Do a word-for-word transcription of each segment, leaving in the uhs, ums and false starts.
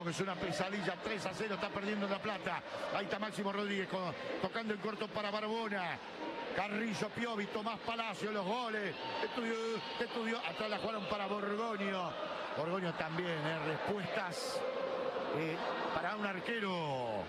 Es una pesadilla, tres a cero, está perdiendo La Plata. Ahí está Máximo Rodríguez con, tocando el corto para Barbona. Carrillo, Piovi, Tomás Palacio, los goles. Estudió, estudió, atrás la jugaron para Borgoño. Borgoño también, ¿eh? Respuestas eh, para un arquero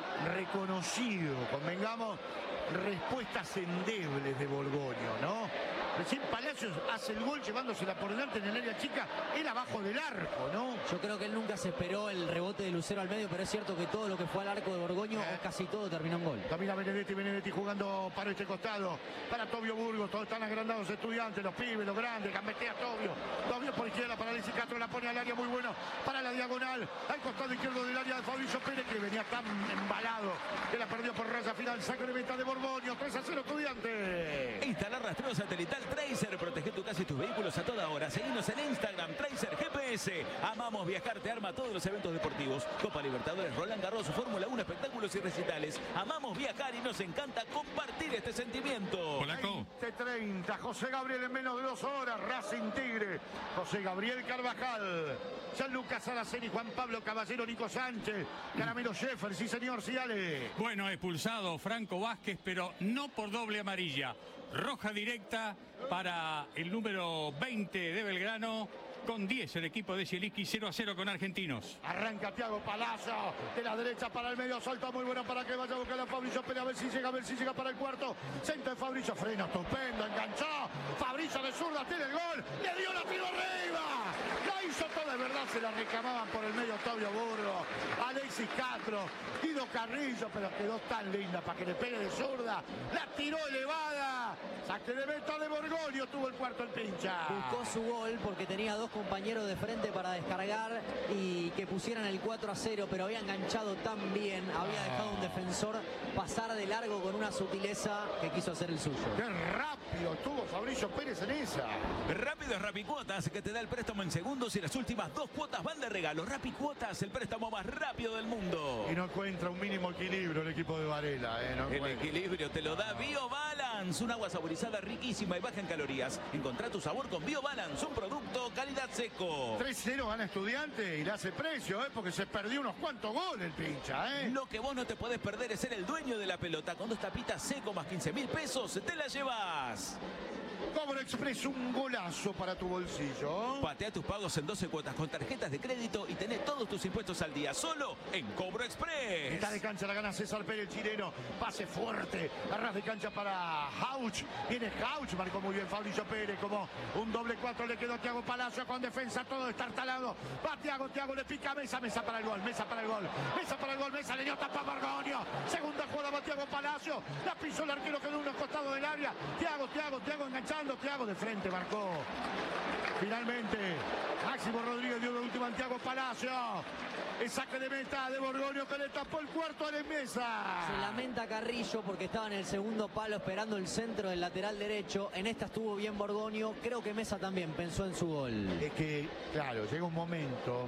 reconocido, convengamos, respuestas endebles de Borgoño, ¿no? Recién Palacios hace el gol llevándosela por delante en el área chica, él abajo del arco, ¿no? Yo creo que él nunca se esperó el rebote de Lucero al medio, pero es cierto que todo lo que fue al arco de Borgoño, eh. casi todo terminó en gol. Camina Benedetti, Benedetti jugando para este costado, para Tobio Burgos, todos están agrandados Estudiantes, los pibes, los grandes, gambetea Tobio. Tobio por izquierda para Alexis Castro, la pone al área muy bueno, para la diagonal, al costado izquierdo del área de Fabricio Pérez, que venía tan embalado, que la perdió por raya final, saque de meta de Borgoño, tres a cero Estudiantes. Instalar rastreo satelital Tracer, protege tu casa y tus vehículos a toda hora. Seguinos en Instagram, Tracer G P S. Amamos viajar, te arma todos los eventos deportivos. Copa Libertadores, Roland Garros, Fórmula uno, espectáculos y recitales. Amamos viajar y nos encanta compartir este sentimiento. veinte treinta, José Gabriel en menos de dos horas, Racing Tigre. José Gabriel Carvajal, San Lucas Araceli, Juan Pablo Caballero, Nico Sánchez, Caramelo Sheffer, sí señor, sí dale. Bueno, expulsado Franco Vázquez, pero no por doble amarilla. Roja directa para el número veinte de Belgrano. Con diez el equipo de Zielinski, cero a cero con Argentinos. Arranca Thiago Palacio, de la derecha para el medio, salta muy bueno para que vaya a buscar a Fabricio Pérez, a ver si llega, a ver si llega para el cuarto. Centro de Fabricio, frena, estupendo, enganchó. Fabricio de zurda, tiene el gol, le dio la tiro arriba. La hizo toda, de verdad, se la reclamaban por el medio Tobio Burgos, Alexis Castro, Guido Carrillo, pero quedó tan linda para que le pegue de zurda. La tiró elevada. Saque de meta de Borgoño, tuvo el cuarto el pincha. Buscó su gol porque tenía dos compañeros de frente para descargar y que pusieran el cuatro a cero, pero había enganchado tan bien, había dejado un defensor pasar de largo con una sutileza que quiso hacer el suyo. ¡Qué rápido estuvo Fabricio Pérez en esa! Rápido es Rapicuotas, que te da el préstamo en segundos y las últimas dos cuotas van de regalo. Rapicuotas, el préstamo más rápido del mundo. Y no encuentra un mínimo equilibrio el equipo de Varela. ¿eh? No el equilibrio te lo da BioBalance, un agua saborizada riquísima y baja en calorías. Encontrá tu sabor con BioBalance, un producto calidad seco. tres cero gana Estudiante y le hace precio, ¿eh? Porque se perdió unos cuantos goles el pincha, ¿eh? Lo que vos no te podés perder es ser el dueño de la pelota. Con dos tapitas seco más quince mil pesos, te la llevas. Cobro Express, un golazo para tu bolsillo. Patea tus pagos en doce cuotas con tarjetas de crédito y tenés todos tus impuestos al día, solo en Cobro Express. Está de cancha, la gana César Pérez, el chileno. Pase fuerte, arras de cancha para Hauch. Viene Hauch, marcó muy bien Fabricio Pérez, como un doble cuatro le quedó a Thiago Palacio con defensa, todo estartalado. Va Thiago, Thiago le pica a Mesa, Mesa para el gol, Mesa para el gol, Mesa para el gol, Mesa le dio tapa a Borgoño. Segunda jugada va Thiago Palacio, la pisó el arquero, quedó uno costado del área. Thiago, Thiago, Thiago enganchando. Thiago de frente marcó. Finalmente, Máximo Rodríguez dio de última a Thiago Palacio. El saque de meta de Borgoño que le tapó el cuarto a la Mesa. Se lamenta Carrillo porque estaba en el segundo palo esperando el centro del lateral derecho. En esta estuvo bien Borgoño. Creo que Mesa también pensó en su gol. Es que, claro, llega un momento.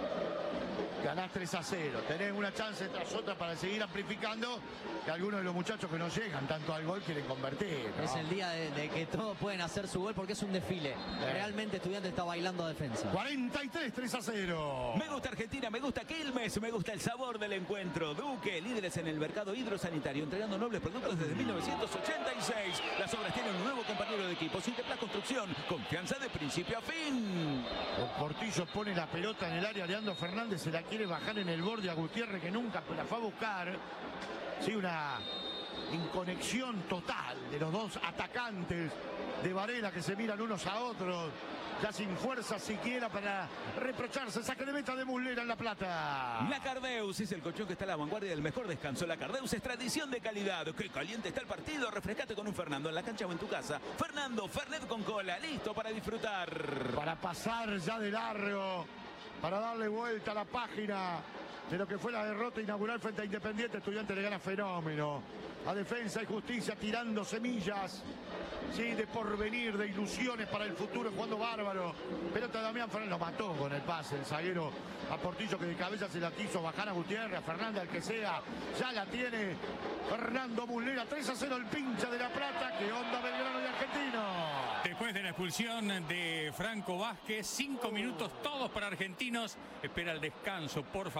Ganás tres a cero, tenés una chance tras otra para seguir amplificando, que algunos de los muchachos que no llegan tanto al gol quieren convertir, ¿no? Es el día de, de que todos pueden hacer su gol porque es un desfile. Eh. Realmente Estudiante está bailando a defensa. cuarenta y tres, tres a cero. Me gusta Argentina, me gusta Quilmes, me gusta el sabor del encuentro. Duque, líderes en el mercado hidrosanitario, entregando nobles productos desde mil novecientos ochenta y seis. Las obras tienen un nuevo compañero de equipo, Sinteplas Construcción, confianza de principio a fin. Portillo pone la pelota en el área, Leandro Fernández se la quiere bajar en el borde a Gutiérrez, que nunca la fue a buscar. Sí, una inconexión total de los dos atacantes de Varela que se miran unos a otros, ya sin fuerza siquiera para reprocharse. Saque de meta de Muslera en La Plata. La Cardeus es el colchón que está a la vanguardia del mejor descanso. La Cardeus es tradición de calidad. ¡Qué caliente está el partido! Refrescate con un Fernando en la cancha o en tu casa. Fernando, Fernet con cola, listo para disfrutar. Para pasar ya de largo, para darle vuelta a la página de lo que fue la derrota inaugural frente a Independiente. Estudiante le gana fenómeno. A Defensa y Justicia tirando semillas, sí, de porvenir, de ilusiones para el futuro, jugando bárbaro. Pelota de Damián Fernández, lo mató con el pase el zaguero a Portillo, que de cabeza se la quiso bajar a Gutiérrez, a Fernández, al que sea. Ya la tiene Fernando Muslera. tres a cero el pincha de La Plata. ¿Qué onda Belgrano y Argentino? Después de la expulsión de Franco Vázquez, cinco minutos todos para argentinos. Espera el descanso, por favor.